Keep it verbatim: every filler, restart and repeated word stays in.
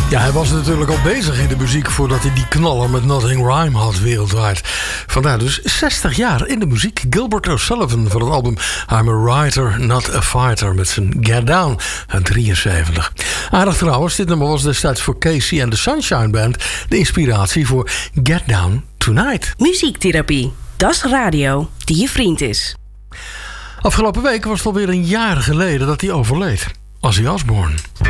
Ja, hij was natuurlijk al bezig in de muziek voordat hij die knaller met Nothing Rhyme had wereldwijd. Vandaar dus zestig jaar in de muziek. Gilbert O'Sullivan van het album I'm a Writer, Not a Fighter met zijn Get Down uit drieënzeventig. Aardig trouwens, dit nummer was destijds voor Casey en de Sunshine Band de inspiratie voor Get Down Tonight. Muziektherapie, dat is radio die je vriend is. Afgelopen week was het alweer een jaar geleden dat hij overleed. Ozzy Osbourne.